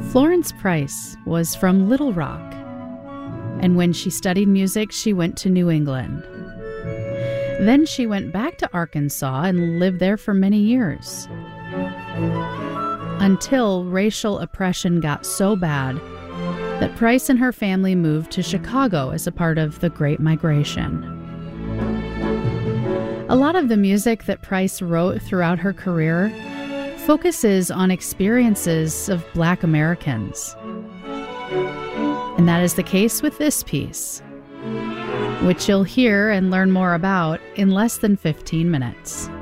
Florence Price was from Little Rock, and when she studied music, she went to New England. Then she went back to Arkansas and lived there for many years, until racial oppression got so bad that Price and her family moved to Chicago as a part of the Great Migration. A lot of the music that Price wrote throughout her career focuses on experiences of Black Americans. And that is the case with this piece, which you'll hear and learn more about in less than 15 minutes.